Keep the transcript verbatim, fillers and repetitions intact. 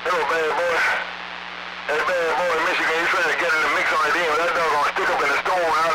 Yo, bad boy. That bad boy in Michigan, he's trying to get in the mix on it in, but that dog gonna stick up in the storm.